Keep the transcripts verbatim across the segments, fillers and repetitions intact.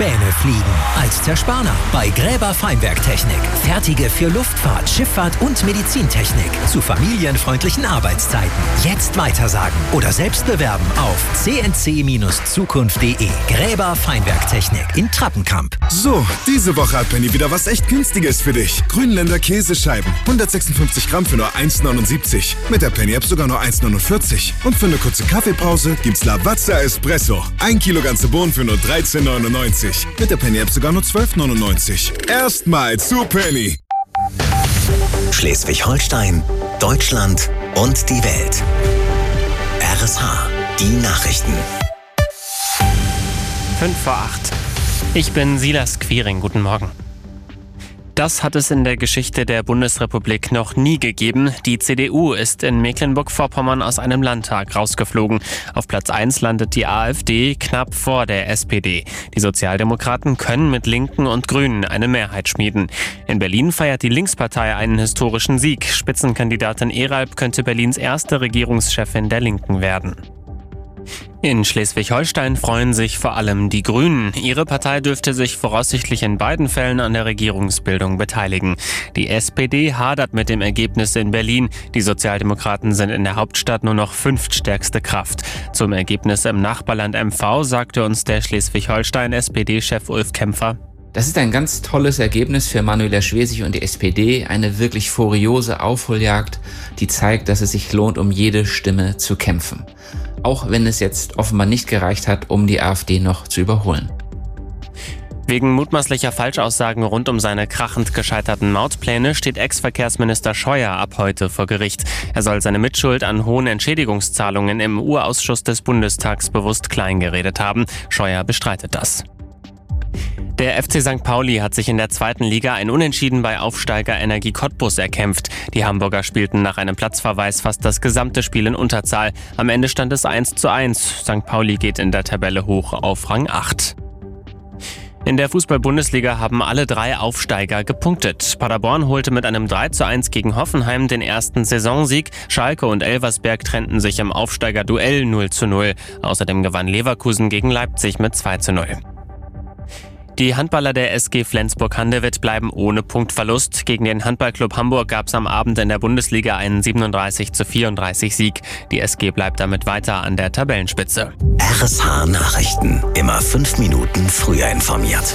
Späne fliegen. Als Zerspaner bei Gräber Feinwerktechnik. Fertige für Luftfahrt, Schifffahrt und Medizintechnik. Zu familienfreundlichen Arbeitszeiten. Jetzt weitersagen oder selbst bewerben auf c n c Zukunft punkt d e. Gräber Feinwerktechnik in Trappenkamp. So, diese Woche hat Penny wieder was echt Günstiges für dich. Grünländer Käsescheiben. hundertsechsundfünfzig Gramm für nur eins neunundsiebzig. Mit der Penny-App sogar nur eins neunundvierzig. Und für eine kurze Kaffeepause gibt's Lavazza Espresso. Ein Kilo ganze Bohnen für nur dreizehn neunundneunzig. Mit der Penny-App sogar nur zwölf neunundneunzig. Erstmal zu Penny. Schleswig-Holstein, Deutschland und die Welt. R S H, die Nachrichten. fünf vor acht. Ich bin Silas Quiring. Guten Morgen. Das hat es in der Geschichte der Bundesrepublik noch nie gegeben. Die C D U ist in Mecklenburg-Vorpommern aus einem Landtag rausgeflogen. Auf Platz eins landet die AfD knapp vor der S P D. Die Sozialdemokraten können mit Linken und Grünen eine Mehrheit schmieden. In Berlin feiert die Linkspartei einen historischen Sieg. Spitzenkandidatin Eralp könnte Berlins erste Regierungschefin der Linken werden. In Schleswig-Holstein freuen sich vor allem die Grünen. Ihre Partei dürfte sich voraussichtlich in beiden Fällen an der Regierungsbildung beteiligen. Die S P D hadert mit dem Ergebnis in Berlin. Die Sozialdemokraten sind in der Hauptstadt nur noch fünftstärkste Kraft. Zum Ergebnis im Nachbarland M V sagte uns der Schleswig-Holstein-S P D-Chef Ulf Kämpfer: Das ist ein ganz tolles Ergebnis für Manuela Schwesig und die S P D. Eine wirklich furiose Aufholjagd, die zeigt, dass es sich lohnt, um jede Stimme zu kämpfen. Auch wenn es jetzt offenbar nicht gereicht hat, um die AfD noch zu überholen. Wegen mutmaßlicher Falschaussagen rund um seine krachend gescheiterten Mautpläne steht Ex-Verkehrsminister Scheuer ab heute vor Gericht. Er soll seine Mitschuld an hohen Entschädigungszahlungen im Urausschuss des Bundestags bewusst kleingeredet haben. Scheuer bestreitet das. Der F C Sankt Pauli hat sich in der zweiten Liga ein Unentschieden bei Aufsteiger Energie Cottbus erkämpft. Die Hamburger spielten nach einem Platzverweis fast das gesamte Spiel in Unterzahl. Am Ende stand es eins zu eins. Sankt Pauli geht in der Tabelle hoch auf Rang acht. In der Fußball-Bundesliga haben alle drei Aufsteiger gepunktet. Paderborn holte mit einem drei zu eins gegen Hoffenheim den ersten Saisonsieg. Schalke und Elversberg trennten sich im Aufsteigerduell null zu null. Außerdem gewann Leverkusen gegen Leipzig mit zwei zu null. Die Handballer der S G Flensburg-Handewitt bleiben ohne Punktverlust. Gegen den Handballclub Hamburg gab es am Abend in der Bundesliga einen siebenunddreißig zu vierunddreißig Sieg. Die S G bleibt damit weiter an der Tabellenspitze. R S H Nachrichten. Immer fünf Minuten früher informiert.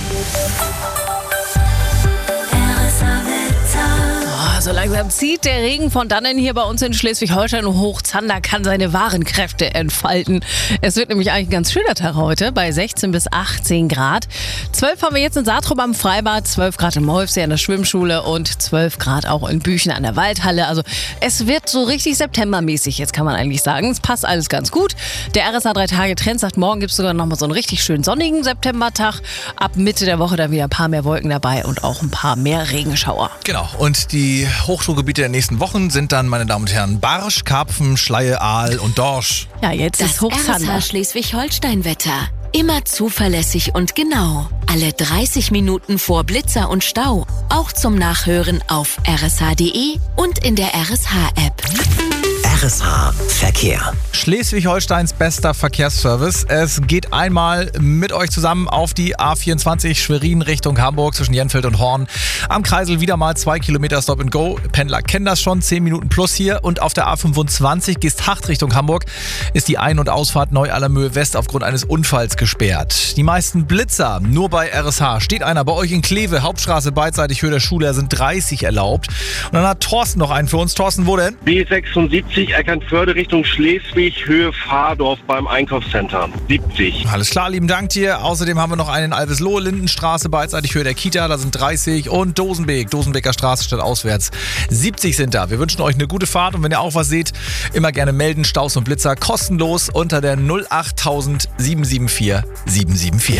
So langsam zieht der Regen von dannen hier bei uns in Schleswig-Holstein hoch. Zander kann seine wahren Kräfte entfalten. Es wird nämlich eigentlich ein ganz schöner Tag heute bei sechzehn bis achtzehn Grad. zwölf haben wir jetzt in Saatrum am Freibad, zwölf Grad in Molfsee an der Schwimmschule und zwölf Grad auch in Büchen an der Waldhalle. Also es wird so richtig septembermäßig, jetzt kann man eigentlich sagen. Es passt alles ganz gut. Der R S A drei Tage Trend sagt, morgen gibt es sogar nochmal so einen richtig schönen sonnigen Septembertag. Ab Mitte der Woche dann wieder ein paar mehr Wolken dabei und auch ein paar mehr Regenschauer. Genau, und die Hochdruckgebiete der nächsten Wochen sind dann, meine Damen und Herren, Barsch, Karpfen, Schleie, Aal und Dorsch. Ja, jetzt das ist Hochzander. R S H Schleswig-Holstein-Wetter. Immer zuverlässig und genau. Alle dreißig Minuten vor Blitzer und Stau. Auch zum Nachhören auf r s h punkt d e und in der R S H-App. R S H Verkehr. Schleswig-Holsteins bester Verkehrsservice. Es geht einmal mit euch zusammen auf die A vierundzwanzig Schwerin Richtung Hamburg zwischen Jenfeld und Horn. Am Kreisel wieder mal zwei Kilometer Stop and Go. Pendler kennen das schon, zehn Minuten plus hier. Und auf der A fünfundzwanzig Geesthacht Richtung Hamburg ist die Ein- und Ausfahrt Neu-Allermöhe West aufgrund eines Unfalls gesperrt. Die meisten Blitzer nur bei R S H. Steht einer bei euch in Kleve, Hauptstraße beidseitig Höhe der Schule, sind dreißig erlaubt. Und dann hat Thorsten noch einen für uns. Thorsten, wo denn? B sechsundsiebzig Eckernförde Richtung Schleswig, Höhe Fahrdorf beim Einkaufscenter. siebzig. Alles klar, lieben Dank dir. Außerdem haben wir noch einen in Alveslohe, Lindenstraße, beidseitig Höhe der Kita, da sind dreißig. Und Dosenbeek, Dosenbeker Straße statt auswärts, siebzig sind da. Wir wünschen euch eine gute Fahrt und wenn ihr auch was seht, immer gerne melden. Staus und Blitzer kostenlos unter der null acht null null sieben sieben vier sieben sieben vier.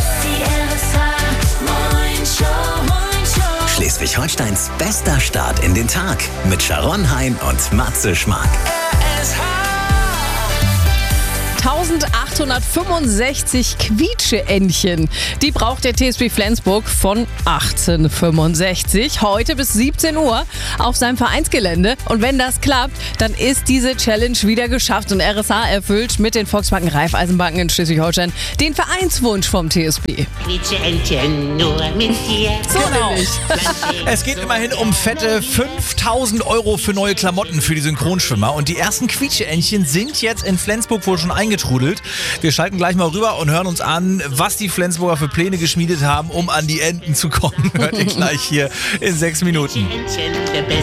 Schleswig-Holsteins bester Start in den Tag mit Sharon Hein und Matze Schmark. tausend eintausendachthundertfünfundsechzig Quietscheentchen. Die braucht der T S B Flensburg von achtzehnhundertfünfundsechzig heute bis siebzehn Uhr auf seinem Vereinsgelände. Und wenn das klappt, dann ist diese Challenge wieder geschafft und R S H erfüllt mit den Volksbanken Raiffeisenbanken in Schleswig-Holstein den Vereinswunsch vom T S B. Quietscheentchen nur mit dir. So Genau. nämlich. Es geht immerhin um fette fünftausend Euro für neue Klamotten für die Synchronschwimmer. Und die ersten Quietscheentchen sind jetzt in Flensburg wohl schon eingetrudelt. Wir schalten gleich mal rüber und hören uns an, was die Flensburger für Pläne geschmiedet haben, um an die Enten zu kommen. Hört ihr gleich hier in sechs Minuten. Quietscheentchen, der